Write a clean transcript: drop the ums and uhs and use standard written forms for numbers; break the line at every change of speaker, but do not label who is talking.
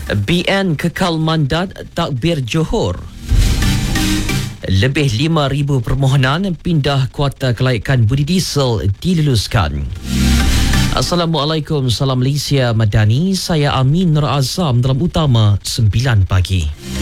BN kekal mandat takbir Johor. Lebih 5,000 permohonan pindah kuota kelaikan budi diesel diluluskan. Assalamualaikum, salam Malaysia Madani. Saya Amin Nur Azam dalam utama 9 pagi.